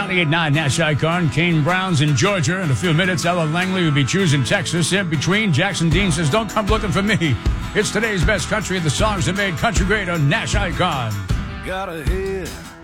98.9 Nash Icon. Kane Brown's in Georgia. In a few minutes, Ella Langley will be choosing Texas. In between, Jackson Dean says, don't come looking for me. It's today's best country and the songs that made country great on Nash Icon. Got a head